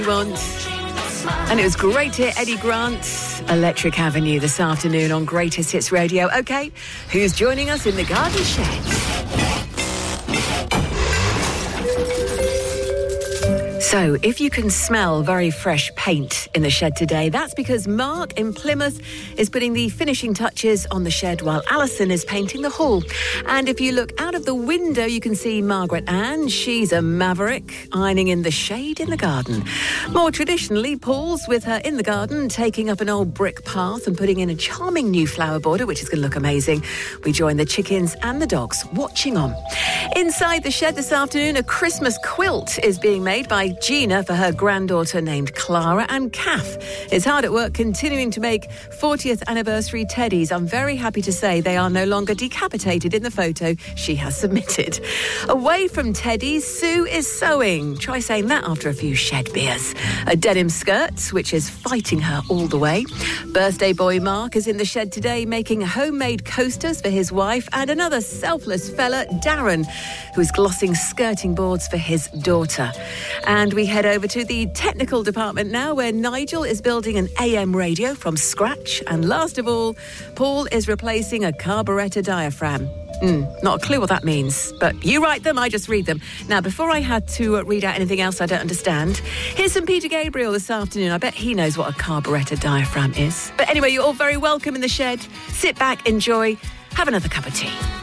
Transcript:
And it was great to hear Eddie Grant's Electric Avenue this afternoon on Greatest Hits Radio. OK, who's joining us in the garden shed? So, if you can smell very fresh paint in the shed today, that's because Mark in Plymouth is putting the finishing touches on the shed while Alison is painting the hall. And if you look out of the window, you can see Margaret Ann. She's a maverick, ironing in the shade in the garden. More traditionally, Paul's with her in the garden, taking up an old brick path and putting in a charming new flower border, which is going to look amazing. We join the chickens and the dogs watching on. Inside the shed this afternoon, a Christmas quilt is being made by Gina for her granddaughter named Clara, and Kath is hard at work continuing to make 40th anniversary teddies. I'm very happy to say they are no longer decapitated in the photo she has submitted. Away from teddies, Sue is sewing. Try saying that after a few shed beers. A denim skirt, which is fighting her all the way. Birthday boy Mark is in the shed today making homemade coasters for his wife, and another selfless fella, Darren, who is glossing skirting boards for his daughter. And we head over to the technical department now, where Nigel is building an AM radio from scratch. And last of all, Paul is replacing a carburettor diaphragm. Not a clue what that means, but you write them, I just read them. Now, before I had to read out anything else I don't understand, here's some Peter Gabriel this afternoon. I bet he knows what a carburettor diaphragm is. But anyway, you're all very welcome in the shed. Sit back, enjoy, have another cup of tea.